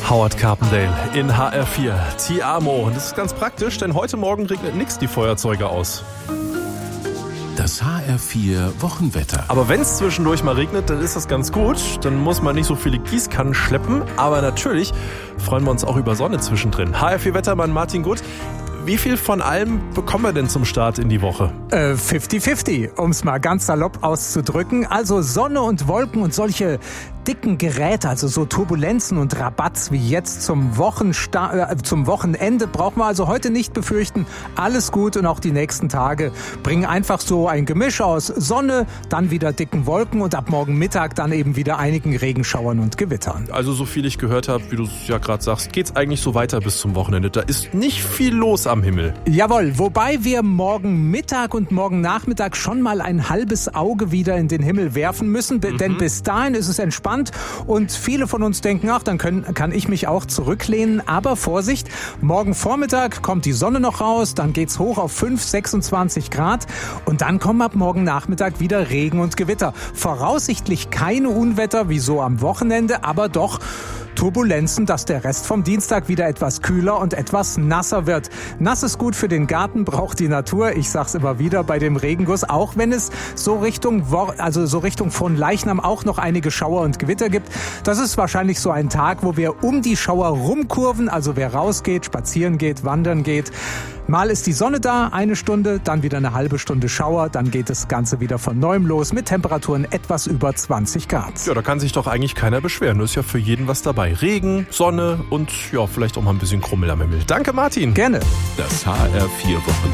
Howard Carpendale in HR4. Ti amo. Und das ist ganz praktisch, denn heute Morgen regnet nix die Feuerzeuge aus. Das HR4 Wochenwetter. Aber wenn es zwischendurch mal regnet, dann ist das ganz gut. Dann muss man nicht so viele Gießkannen schleppen. Aber natürlich freuen wir uns auch über Sonne zwischendrin. HR4-Wettermann Martin Gutt. Wie viel von allem bekommen wir denn zum Start in die Woche? 50-50, um es mal ganz salopp auszudrücken. Also Sonne und Wolken und solche dicken Geräte, also so Turbulenzen und Rabatz wie jetzt zum Wochenende, brauchen wir also heute nicht befürchten. Alles gut und auch die nächsten Tage bringen einfach so ein Gemisch aus Sonne, dann wieder dicken Wolken und ab morgen Mittag dann eben wieder einigen Regenschauern und Gewittern. Also so viel ich gehört habe, wie du es ja gerade sagst, geht's eigentlich so weiter bis zum Wochenende. Da ist nicht viel los am Himmel. Jawohl, wobei wir morgen Mittag und morgen Nachmittag schon mal ein halbes Auge wieder in den Himmel werfen müssen, denn bis dahin ist es entspannt und viele von uns denken, ach, dann kann ich mich auch zurücklehnen. Aber Vorsicht, morgen Vormittag kommt die Sonne noch raus, dann geht's hoch auf 26 Grad und dann kommen ab morgen Nachmittag wieder Regen und Gewitter. Voraussichtlich keine Unwetter wie so am Wochenende, aber doch Turbulenzen, dass der Rest vom Dienstag wieder etwas kühler und etwas nasser wird. Nass ist gut für den Garten, braucht die Natur. Ich sag's immer wieder bei dem Regenguss, auch wenn es so Richtung von Leichnam auch noch einige Schauer und Gewitter gibt. Das ist wahrscheinlich so ein Tag, wo wir um die Schauer rumkurven, also wer rausgeht, spazieren geht, wandern geht. Mal ist die Sonne da, eine Stunde, dann wieder eine halbe Stunde Schauer, dann geht das Ganze wieder von neuem los mit Temperaturen etwas über 20 Grad. Ja, da kann sich doch eigentlich keiner beschweren. Da ist ja für jeden was dabei. Regen, Sonne und ja, vielleicht auch mal ein bisschen Krummel am Himmel. Danke, Martin. Gerne. Das HR4 Wochenwetter.